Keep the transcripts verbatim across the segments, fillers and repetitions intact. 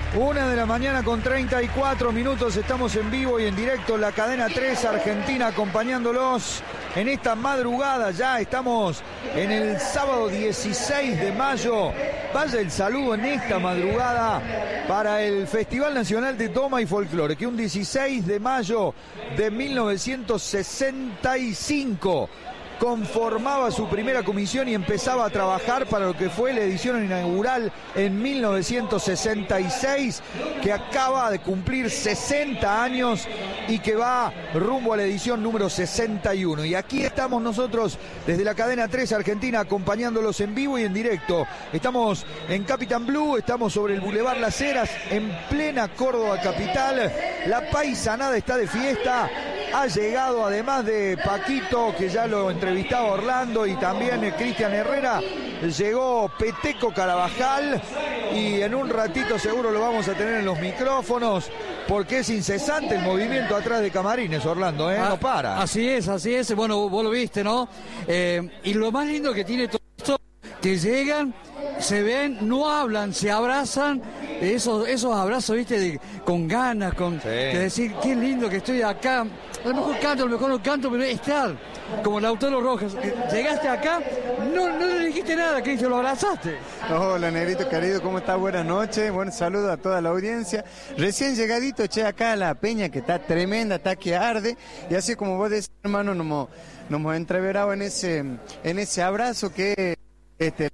Una de la mañana con treinta y cuatro minutos, estamos en vivo y en directo en la cadena tres Argentina, acompañándolos en esta madrugada. Ya estamos en el sábado dieciséis de mayo. Vaya el saludo en esta madrugada para el Festival Nacional de Doma y Folclore, que un dieciséis de mayo de mil novecientos sesenta y cinco conformaba su primera comisión y empezaba a trabajar para lo que fue la edición inaugural en mil novecientos sesenta y seis, que acaba de cumplir sesenta años y que va rumbo a la edición número sesenta y uno. Y aquí estamos nosotros desde la cadena tres Argentina, acompañándolos en vivo y en directo. Estamos en Capitán Blue, estamos sobre el Boulevard Las Heras, en plena Córdoba capital. La paisanada está de fiesta. Ha llegado, además de Paquito, que ya lo entrevistaba Orlando, y también eh, Cristian Herrera, llegó Peteco Carabajal, y en un ratito seguro lo vamos a tener en los micrófonos, porque es incesante el movimiento atrás de camarines, Orlando, ¿eh? No para. Así es, así es. Bueno, vos lo viste, ¿no? Eh, y lo más lindo que tiene todo esto, que llegan, se ven, no hablan, se abrazan. Esos, esos abrazos, viste, de, con ganas, con sí. de decir, qué lindo que estoy acá. A lo mejor canto, a lo mejor no canto, pero estar, como Lautaro Rojas. Llegaste acá, no, no le dijiste nada, Cristian, lo abrazaste. Hola, negrito querido, ¿cómo estás? Buenas noches, buen saludo a toda la audiencia. Recién llegadito, che, acá a la peña, que está tremenda, está que arde, y así como vos decís, hermano, nos hemos, nos hemos entreverado en ese, en ese abrazo que este.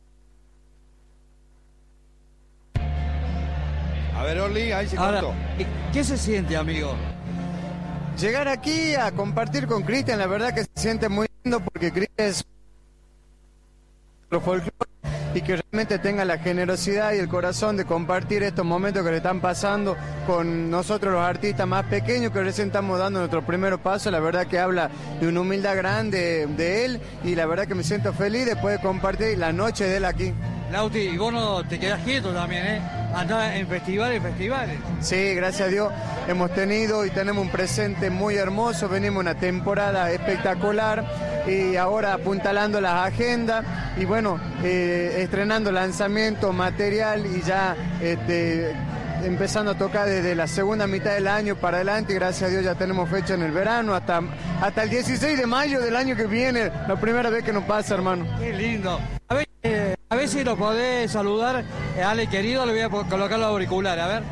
A ver, Orly, ahí se Ahora, cortó. ¿qué se siente, amigo? Llegar aquí a compartir con Cristian, la verdad que se siente muy lindo, porque Cristian es folclore y que realmente tenga la generosidad y el corazón de compartir estos momentos que le están pasando con nosotros, los artistas más pequeños, que recién estamos dando nuestro primer paso. La verdad que habla de una humildad grande de él, y la verdad que me siento feliz después de compartir la noche de él aquí. Lauti, y vos no te quedás quieto también, ¿eh? Andás en festivales, festivales. Sí, gracias a Dios hemos tenido y tenemos un presente muy hermoso. Venimos una temporada espectacular y ahora apuntalando las agendas y bueno, eh, estrenando lanzamiento, material y ya este, empezando a tocar desde la segunda mitad del año para adelante. Y gracias a Dios ya tenemos fecha en el verano hasta, hasta el dieciséis de mayo del año que viene, la primera vez que nos pasa, hermano. Qué lindo. A ver, eh, a ver si lo podés saludar, eh, Ale querido, le voy a colocar los auriculares, a ver.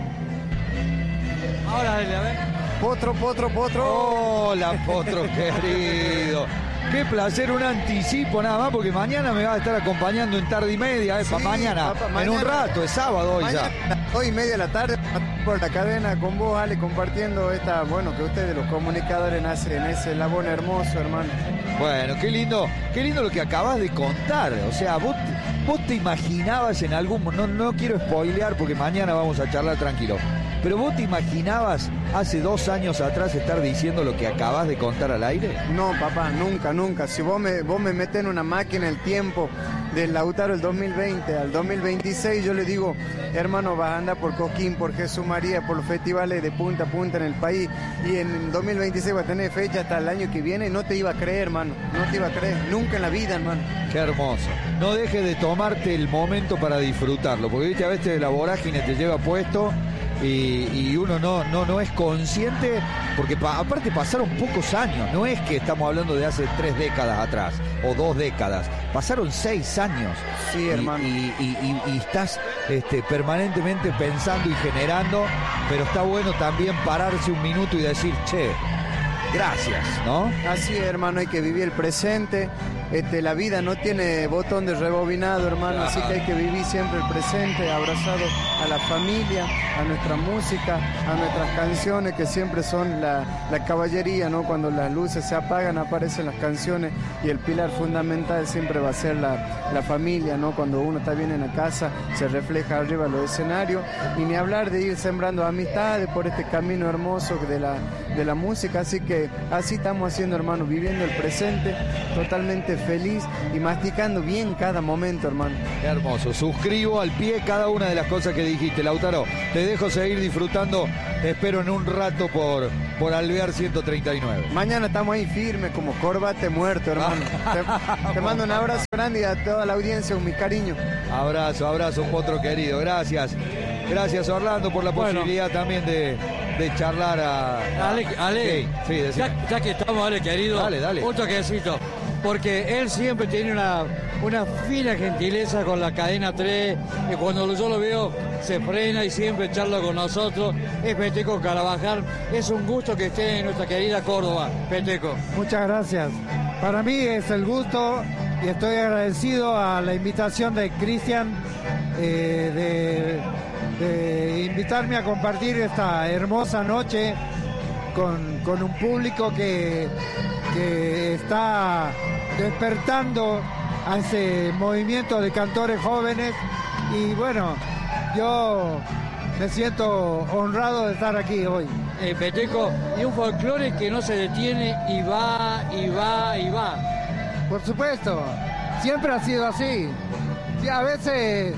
Ahora, Ale, a ver. Potro, potro, potro. Hola, potro querido. Qué placer, un anticipo nada más, porque mañana me va a estar acompañando en tarde y media, eh, sí, para mañana, papá, mañana, en un rato, es sábado hoy mañana, ya. Hoy media de la tarde, por la cadena con vos, Ale, compartiendo esta, bueno, que ustedes los comunicadores hacen ese labor hermoso, hermano. Bueno, qué lindo, qué lindo lo que acabas de contar, o sea, vos, vos te imaginabas en algún, no, no quiero spoilear porque mañana vamos a charlar tranquilo, pero vos te imaginabas hace dos años atrás estar diciendo lo que acabas de contar al aire. No, papá, nunca, nunca. Si vos me, vos me metés en una máquina el tiempo del Lautaro el dos mil veinte al dos mil veintiséis, yo le digo, hermano, vas a andar por Coquín, por Jesús María, por los festivales de punta a punta en el país, y en dos mil veintiséis va a tener fecha hasta el año que viene, y no te iba a creer, hermano, no te iba a creer, nunca en la vida, hermano. Qué hermoso. No dejes de tomarte el momento para disfrutarlo, porque viste, a veces la vorágine te lleva puesto y, y uno no, no, no es consciente, porque pa, aparte pasaron pocos años, no es que estamos hablando de hace tres décadas atrás o dos décadas, pasaron seis años. Sí, hermano. Y, y, y, y, y estás este, permanentemente pensando y generando, pero está bueno también pararse un minuto y decir, che, gracias, ¿no? Así es, hermano, hay que vivir el presente. Este, la vida no tiene botón de rebobinado, hermano, así que hay que vivir siempre el presente, abrazado a la familia, a nuestra música, a nuestras canciones, que siempre son la, la caballería, ¿no? Cuando las luces se apagan, aparecen las canciones, y el pilar fundamental siempre va a ser la, la familia, ¿no? Cuando uno está bien en la casa, se refleja arriba en los escenarios, y ni hablar de ir sembrando amistades por este camino hermoso de la, de la música, así que así estamos haciendo, hermano, viviendo el presente, totalmente feliz y masticando bien cada momento, hermano. Qué hermoso. Suscribo al pie cada una de las cosas que dijiste, Lautaro. Te dejo seguir disfrutando. Te espero en un rato por, por Alvear ciento treinta y nueve. Mañana estamos ahí firmes como corbate muerto, hermano. te, te mando un abrazo grande y a toda la audiencia un mi cariño. Abrazo, abrazo, potro querido. Gracias. Gracias, Orlando, por la Bueno. posibilidad también de, de charlar a... Ale, Ale, Sí, sí, decime. ya, ya que estamos, Ale, querido, Dale, dale. un toquecito. Porque él siempre tiene una, una fina gentileza con la cadena tres, y cuando yo lo veo se frena y siempre charla con nosotros. Es Peteco Carabajal, es un gusto que esté en nuestra querida Córdoba, Peteco. Muchas gracias. Para mí es el gusto y estoy agradecido a la invitación de Cristian eh, de, de invitarme a compartir esta hermosa noche con, con un público que, que está despertando a ese movimiento de cantores jóvenes y bueno, yo me siento honrado de estar aquí hoy. Eh, Peteco, y un folclore que no se detiene y va, y va, y va. Por supuesto, siempre ha sido así. Sí, a veces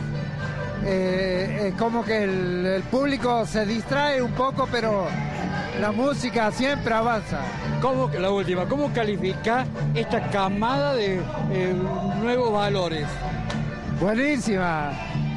eh, es como que el, el público se distrae un poco, pero la música siempre avanza. ¿Cómo, la última, ¿cómo califica esta camada de eh, nuevos valores? Buenísima.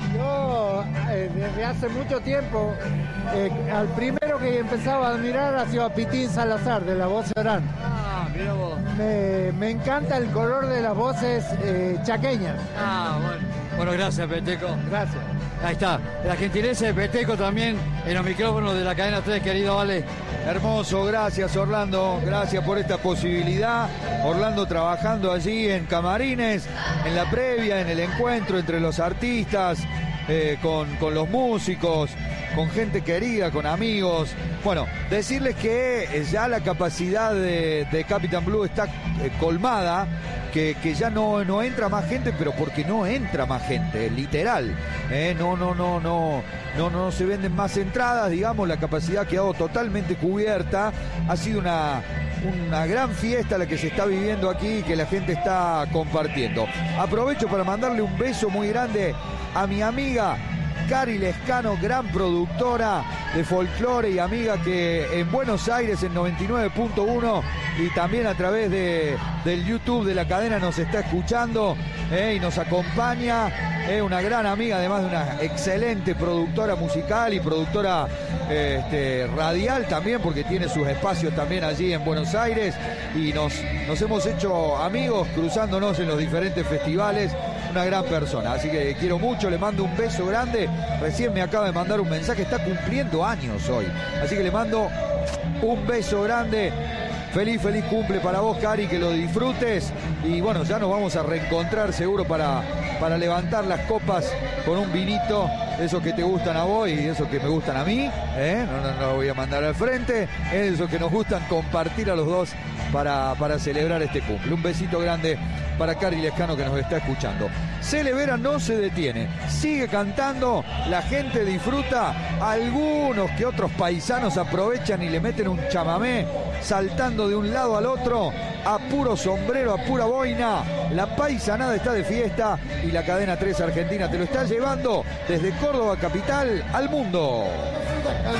Yo eh, desde hace mucho tiempo, eh, al primero que empezaba a admirar ha sido a Pitín Salazar, de la voz de Orán. Ah, mira vos. Me, me encanta el color de las voces eh, chaqueñas. Ah, bueno. Bueno, gracias, Peteco. Gracias. Ahí está. La gentileza de Peteco también en los micrófonos de la cadena tres, querido Vale. Hermoso, gracias Orlando, gracias por esta posibilidad. Orlando trabajando allí en Camarines, en la previa, en el encuentro entre los artistas, eh, con, con los músicos, con gente querida, con amigos. Bueno, decirles que eh, ya la capacidad de, de Capitán Blue está eh, colmada, que, que ya no, no entra más gente, pero porque no entra más gente, literal. Eh, no, no, no, no, no, no se venden más entradas, digamos, la capacidad ha quedado totalmente cubierta. Ha sido una, una gran fiesta la que se está viviendo aquí y que la gente está compartiendo. Aprovecho para mandarle un beso muy grande a mi amiga Cari Lescano, gran productora de folclore y amiga que en Buenos Aires en noventa y nueve punto uno y también a través de, del YouTube de la cadena nos está escuchando eh, y nos acompaña. Es eh, una gran amiga, además de una excelente productora musical y productora eh, este, radial también, porque tiene sus espacios también allí en Buenos Aires y nos, nos hemos hecho amigos cruzándonos en los diferentes festivales. Una gran persona, así que quiero mucho, le mando un beso grande. Recién me acaba de mandar un mensaje, está cumpliendo años hoy, así que le mando un beso grande. Feliz, feliz cumple para vos, Cari, que lo disfrutes. Y bueno, ya nos vamos a reencontrar seguro para, para levantar las copas con un vinito, de esos que te gustan a vos y de esos que me gustan a mí. ¿eh? No, no, no lo voy a mandar al frente. Es esos que nos gustan compartir a los dos para, para celebrar este cumple. Un besito grande para Cari Lescano que nos está escuchando. Celebera no se detiene, sigue cantando, la gente disfruta, algunos que otros paisanos aprovechan y le meten un chamamé saltando de un lado al otro, a puro sombrero, a pura boina. La paisanada está de fiesta y la cadena tres Argentina te lo está llevando desde Córdoba capital al mundo.